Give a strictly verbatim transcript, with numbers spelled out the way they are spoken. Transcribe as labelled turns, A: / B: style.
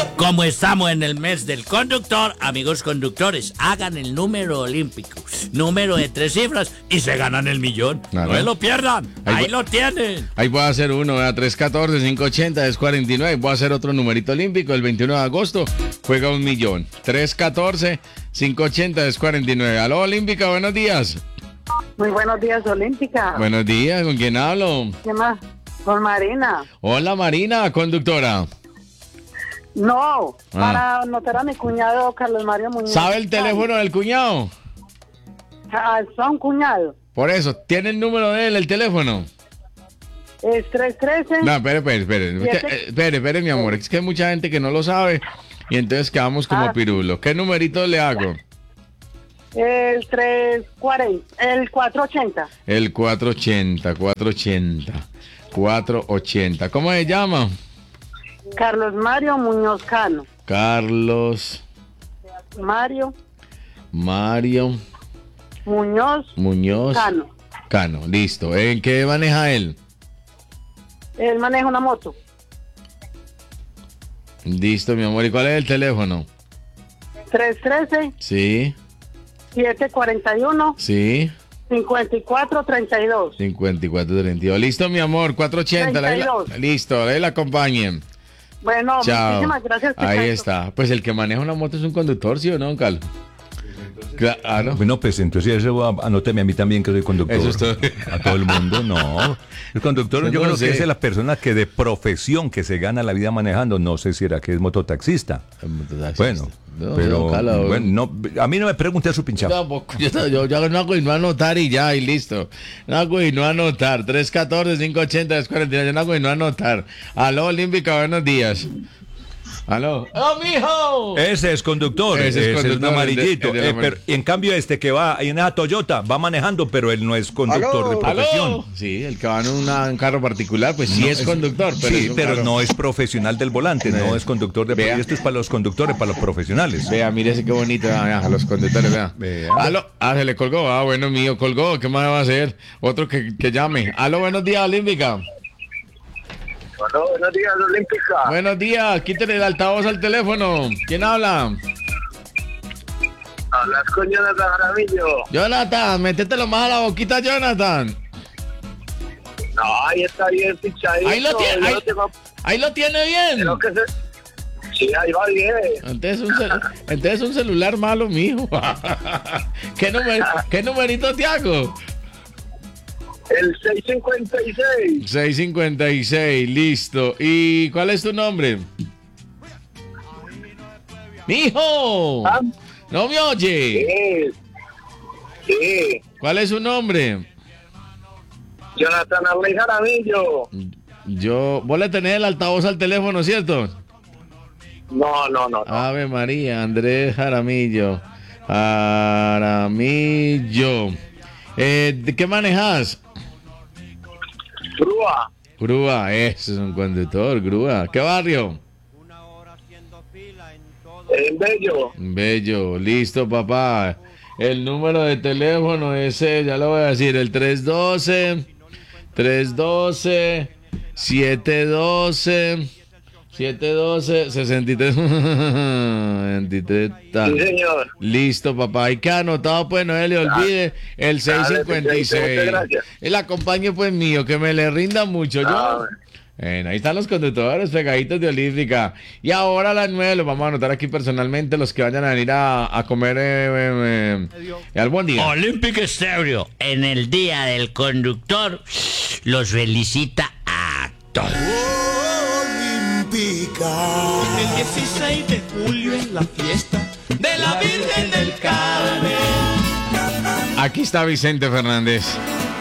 A: Como estamos en el mes del conductor, amigos conductores, hagan el número olímpico, número de tres cifras y se ganan el millón.
B: Claro.
A: No se lo pierdan, ahí,
B: Ahí
A: ahí lo tienen.
B: Ahí voy a hacer uno, a tres uno cuatro, cinco ocho cero, es cuarenta y nueve. Voy a hacer otro numerito olímpico. El veintiuno de agosto juega un millón. tres uno cuatro, cinco ocho cero, es cuarenta y nueve. Aló, Olímpica, buenos días.
C: Muy buenos días, Olímpica.
B: Buenos días, ¿con quién hablo?
C: ¿Qué más? Con Marina.
B: Hola, Marina, conductora.
C: No,
B: Ah.
C: para anotar a mi cuñado Carlos Mario Muñoz.
B: ¿Sabe el teléfono del cuñado?
C: Ah, son cuñado.
B: Por eso, ¿tiene el número de él, el teléfono?
C: Es tres uno tres.
B: No, espere, espere, espere.
C: Siete.
B: Eh, Espere, espere, mi amor. Es que hay mucha gente que no lo sabe y entonces quedamos como
C: Ah.
B: pirulo. ¿Qué numerito le hago?
C: El tres cuarenta. El cuatro ochenta.
B: El cuatro ochenta, cuatro ochenta, cuatro ochenta. ¿Cómo se llama?
C: Carlos Mario Muñoz Cano.
B: Carlos
C: Mario
B: Mario
C: Muñoz
B: Muñoz
C: Cano.
B: Cano. Listo. ¿En qué maneja él?
C: Él maneja una moto.
B: Listo, mi amor. ¿Y cuál es el teléfono?
C: tres uno tres,
B: Sí,
C: siete cuatro uno,
B: sí.
C: cinco cuatro tres dos.
B: cincuenta y cuatro treinta y dos. Listo, mi amor. cuatro ochenta. La,
C: treinta y dos.
B: la- listo, ahí la acompañen.
C: Bueno,
B: Chao.
C: muchísimas gracias.
B: Ahí
C: Picasso.
B: está. Pues el que maneja una moto es un conductor, ¿sí o no, Cal? Claro.
D: Bueno, pues entonces eso anóteme a mí también que soy conductor.
B: Eso es todo.
D: A todo el mundo, no. El conductor,
B: Yo
D: yo
B: no
D: creo
B: sé.
D: que esa es la persona que de profesión que se gana la vida manejando. No sé si era que es mototaxista. Bueno,
B: No,
D: pero
B: no, Cala,
D: bueno, no, a mí no me pregunte a su pinchado.
B: Tampoco, yo, yo, yo no hago y no anotar y ya, y listo. No hago y no anotar. tres uno cuatro, cinco ochenta, es cuarenta y nueve. Yo no hago y no anotar. Aló, Olímpica, buenos días. Aló. ¡Oh, mijo!
D: Ese es conductor,
B: Ese es
D: ese es,
B: conductor,
D: un amarillito.
B: el de- el de la
D: Eh, pero, en cambio este que va en esa Toyota va manejando, pero él no es conductor de profesión.
B: ¿Aló? Sí, el que va en una- un carro particular, pues sí
D: No,
B: es conductor. Pero
D: sí,
B: es un
D: pero
B: carro-
D: no es profesional del volante, no
B: Vea.
D: es conductor de
B: Vea.
D: profesión. Esto es para los conductores, para los profesionales.
B: Vea, mírese qué bonito, vea, vea, a los conductores, vea.
D: Vea.
B: Aló, ah, se le colgó, ah, bueno, mío, colgó, ¿qué más va a hacer? Otro que, que llame. Aló, buenos días, Olímpica.
E: Bueno, buenos días, Olímpica.
B: Buenos días, quítale el altavoz al teléfono. ¿Quién habla?
E: Hablas con Jonathan Jaramillo.
B: Jonathan, métetelo más a la boquita, Jonathan.
E: No, ahí está bien pichadito.
B: Ahí lo tiene,
E: yo
B: ahí,
E: no tengo-
B: ahí lo tiene bien.
E: creo que se- Sí, ahí va bien.
B: Entonces un, cel- entonces un celular malo, mijo. ¿Qué, numer- ¿Qué numerito te hago?
E: El seis cincuenta y seis.
B: seis cincuenta y seis, listo. ¿Y cuál es tu nombre? ¡Mijo!
E: ¿Ah?
B: ¿No me oye?
E: Sí. Sí.
B: ¿Cuál es su nombre?
E: Jonathan Arley Jaramillo.
B: Yo... Vos le tenés el altavoz al teléfono, ¿cierto?
E: No, no, no. no.
B: Ave María, Andrés Jaramillo. Jaramillo. Eh, ¿de qué manejas?
E: Grúa.
B: Grúa, eso es un conductor, grúa. ¿Qué barrio?
E: En Bello.
B: Bello, listo, papá. El número de teléfono es, eh, ya lo voy a decir, el tres uno dos, tres uno dos, siete uno dos, siete uno dos, sesenta y tres, veintitrés, tal.
E: Sí, señor.
B: Listo, papá. Hay que anotado, pues, no se le olvide el seis cincuenta y seis.
E: Muchas gracias.
B: El acompañe, pues, mío, que me le rinda mucho. Yo.
E: Ah, bueno.
B: Bueno, ahí están los conductores pegaditos de Olímpica. Y ahora a las nueve los vamos a anotar aquí personalmente, los que vayan a venir a, a comer eh, eh, eh, al buen día.
A: Olympic Stereo, en el día del conductor, los felicita a todos.
F: El dieciséis de julio es la fiesta de la Virgen del Carmen.
B: Aquí está Vicente Fernández.